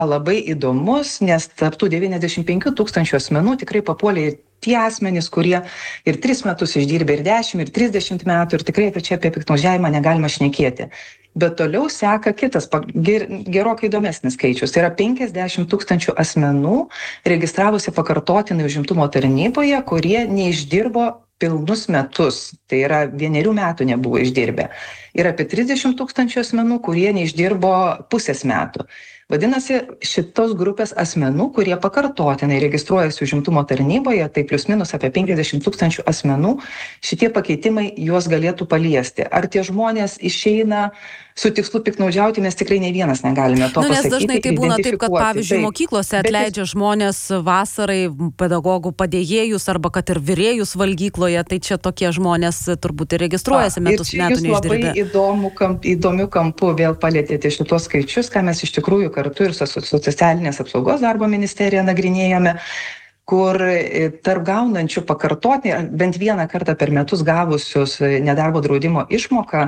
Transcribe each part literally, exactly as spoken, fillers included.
labai įdomus, nes tarp tų devyniasdešimt penkių tūkstančių asmenų tikrai papuolė ir tie asmenys, kurie ir tris metus išdirbė, ir dešimt, ir trisdešimt metų, ir tikrai apie čia apie piktnaudžiavimą negalima šnekėti. Bet toliau seka kitas ger, gerokai įdomesnis skaičius. Tai yra penkiasdešimt tūkstančių asmenų registravosi pakartotinai užimtumo tarnyboje, kurie neišdirbo pilnus metus. Tai yra vienerių metų nebuvo išdirbę. Ir apie trisdešimt tūkstančių asmenų, kurie neišdirbo pusės metų. Vadinasi, šitos grupės asmenų, kurie pakartotinai registruojasi užimtumo tarnyboje, tai plius minus apie penkiasdešimt tūkstančių asmenų, šitie pakeitimai juos galėtų paliesti. Ar tie žmonės išeina su tikslu piktnaudžiauti, mes tikrai nei vienas negalime to nu, nes pasakyti. Dažnai tai būna taip, kad pavyzdžiui taip, mokyklose atleidžia bet... žmonės vasarai, pedagogų padėjėjus arba kad ir virėjus valgykloje, tai čia tokie žmonės turbūt ir registruojasi A, metus metų neišdirbę. Ir čia jūs labai įdomu, kamp, įdomių kampų vėl palėtėte šitos skaičius, ką mes iš tikrųjų kartu ir su socialinės apsaugos darbo ministerija nagrinėjome, kur tarp gaunančių pakartotinį, bent vieną kartą per metus gavusius nedarbo draudimo išmoką,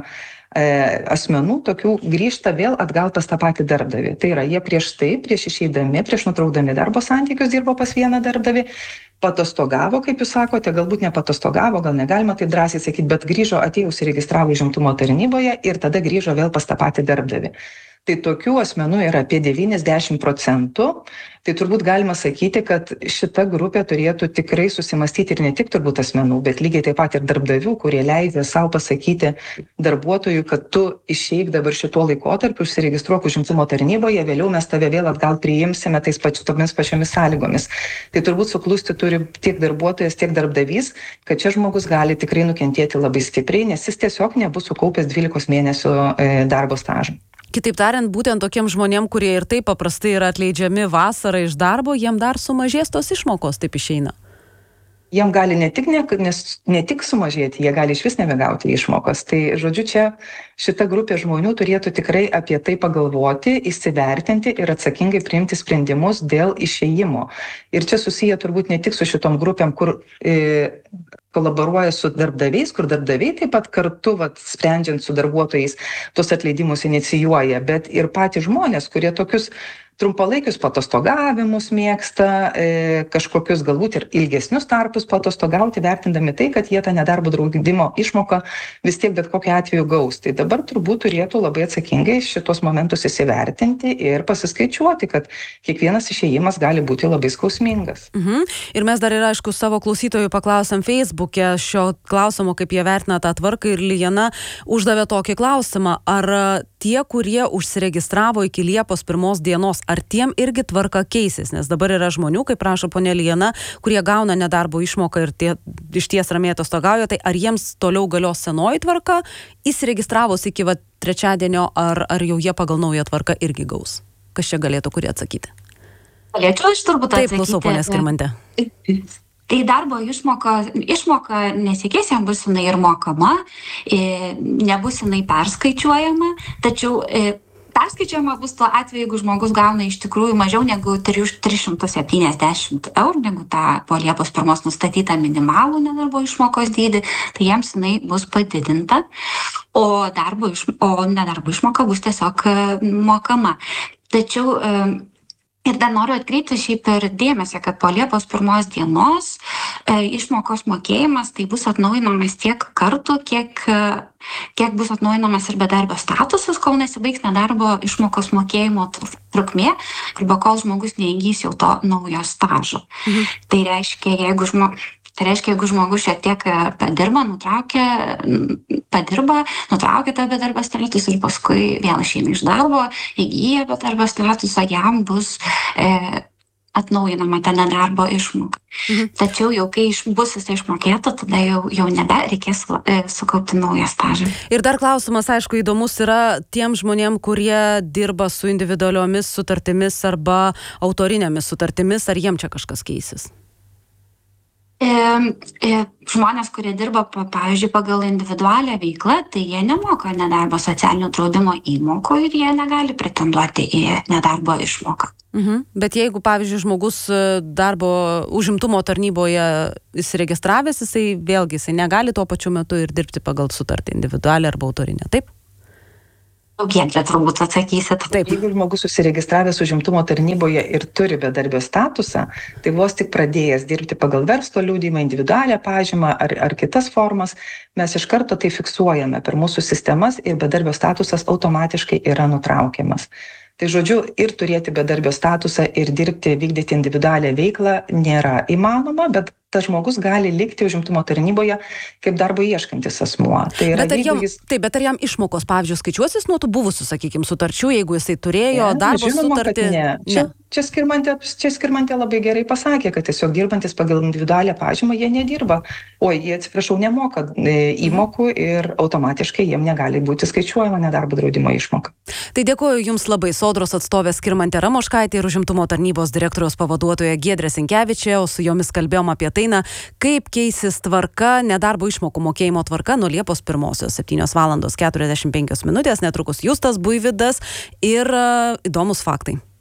asmenų tokių grįžta vėl atgal pas tą patį darbdavį. Tai yra, jie prieš tai, prieš išeidami, prieš nutraukdami darbo santykius dirbo pas vieną darbdavį, patostogavo, kaip jūs sakote, galbūt nepatostogavo, gal negalima taip drąsiai sakyti, bet grįžo, atėjus įregistravo užimtumo tarnyboje ir tada grįžo vėl pas tą patį darbdavį. Tai tokių asmenų yra apie devyniasdešimt procentų. Tai turbūt galima sakyti, kad šita grupė turėtų tikrai susimastyti ir ne tik turbūt asmenų, bet lygiai taip pat ir darbdavių, kurie leidžia savo pasakyti darbuotojui, kad tu išeik dabar šituo laikotarpiu, užsiregistruok užimtumo tarnyboje, vėliau mes tave vėl atgal priimsime tais pač, tomis pačiomis sąlygomis. Tai turbūt suklusti turi tiek darbuotojas, tiek darbdavys, kad čia žmogus gali tikrai nukentėti labai stipriai, nes jis tiesiog nebus sukaupęs dvylikos mėnesių darbo stažą. Kitaip tariant, būtent tokiem žmonėm, kurie ir taip paprastai yra atleidžiami vasarą iš darbo, jiem dar sumažės tos išmokos, taip išeina. Jiem gali ne tik, ne, nes, ne tik sumažėti, jie gali iš vis nebegauti išmokos. Tai, žodžiu, čia šita grupė žmonių turėtų tikrai apie tai pagalvoti, įsivertinti ir atsakingai priimti sprendimus dėl išėjimo. Ir čia susiję turbūt ne tik su šitom grupėm, kur e, kolaboruoja su darbdaviais, kur darbdaviai taip pat kartu, vat, sprendžiant su darbuotojais, tos atleidimus inicijuoja, bet ir patys žmonės, kurie tokius trumpalaikius patostogavimus mėgsta, e, kažkokius galbūt ir ilgesnius tarpus patostogauti, vertindami tai, kad jie tą nedarbo draudimo išmoką vis tiek bet kokiu atveju gaus. Tai dabar turbūt turėtų labai atsakingai šitos momentus įsivertinti ir pasiskaičiuoti, kad kiekvienas išėjimas gali būti labai skausmingas. Mhm. Ir mes dar ir aišku savo klausytojų paklausėm Facebook'e šio klausimo, kaip jie vertina tą tvarką, ir Lijana uždavė tokį klausimą, ar tie, kurie užsiregistravo iki Liepos pirmos dienos, ar tiem irgi tvarka keisis, nes dabar yra žmonių, kaip prašo ponė Lijana, kurie gauna nedarbo išmoką ir tie, iš ties ramiai atostogauja, tai ar jiems toliau galios senoji tvarka, įsiregistravus iki va, trečiadienio, ar, ar jau jie pagal naują tvarką irgi gaus? Kas čia galėtų kurie atsakyti? Galėčiau aš turbūt atsakyti. Taip, klausau, ponė Skirmantė. Tai darbo išmoka, išmoka nesikeis, jam bus jinai ir mokama, nebus jinai perskaičiuojama, tačiau perskaičiuojama bus tuo atveju, jeigu žmogus gauna iš tikrųjų mažiau negu tris šimtus septyniasdešimt eurų, negu tą po Liepos pirmos nustatytą minimalų nedarbo išmokos dydį, tai jiems jinai bus padidinta, o, darbo, o nedarbo išmoka bus tiesiog mokama. Tačiau ir dar noriu atkreipti šiaip ir dėmesį, kad po Liepos pirmos dienos e, išmokos mokėjimas tai bus atnaujinamas tiek kartų, kiek, kiek bus atnaujinamas ir bedarbio statusas, kol nesibaigs nedarbo išmokos mokėjimo trukmė, arba kol žmogus neįgys jau to naujo stažo. Mhm. Tai reiškia, jeigu žmogus... Tai reiškia, jeigu žmogus šiek tiek padirba, nutraukia, padirba, nutraukia tą bedarbio statusą ir paskui vėl išeina iš darbo, įgyja bedarbio statusą, jam bus e, atnaujinama ta nedarbo išmoka. Mhm. Tačiau jau kai iš, bus jis išmokėta, tada jau, jau nebereikės e, sukaupti naują stažą. Ir dar klausimas, aišku, įdomus yra tiem žmonėm, kurie dirba su individualiomis sutartimis arba autorinėmis sutartimis, ar jiem čia kažkas keisis? E, e, žmonės, kurie dirba, pavyzdžiui, pagal individualią veiklą, tai jie nemoka nedarbo socialinio draudimo įmokų ir jie negali pretenduoti į nedarbo išmoką. Mhm. Bet jeigu, pavyzdžiui, žmogus darbo užimtumo tarnyboje įsiregistravęs, jisai vėlgi jisai negali tuo pačiu metu ir dirbti pagal sutartį individualią arba autorinę, taip? Giedrė turbūt atsakysit. Taip, jeigu žmogus susiregistravęs užimtumo tarnyboje ir turi bedarbio statusą, tai vos tik pradėjęs dirbti pagal verslo liudijimą, individualią pažymą ar, ar kitas formas, mes iš karto tai fiksuojame per mūsų sistemas ir bedarbio statusas automatiškai yra nutraukiamas. Tai žodžiu, ir turėti bedarbio statusą ir dirbti, vykdyti individualią veiklą nėra įmanoma, bet tas žmogus gali likti užimtumo tarnyboje kaip darbo ieškantis asmuo. Tai yra, bet, ar jam, jis... taip, bet ar jam išmokos, pavyzdžiui, skaičiuosis nuo tų buvusių, sakykime, sutarčių, jeigu jisai turėjo ne, darbo žinoma, sutartį? Ne. Čia, ne. Čia skirmantė, čia skirmantė labai gerai pasakė, kad tiesiog dirbantis pagal individualią pažymą jie nedirba, o jie, atsiprašau, nemoka įmokų ir automatiškai jiem negali būti skaičiuojama nedarbo draudimo išmoka. Tai dėkuoju Jums labai, Sodros atstovė Skirmantė Ramoškaitė ir užimtumo tarnybos direktoriaus pavaduotoja Giedrė Sinkevičė, o su jomis kalbėjom apie tai, na, kaip keisis tvarka, nedarbo išmokų mokėjimo tvarka nuo Liepos pirmosios, septynios valandos keturiasdešimt penkios minutės, netrukus Justas Buivydas ir uh, įdomus faktai.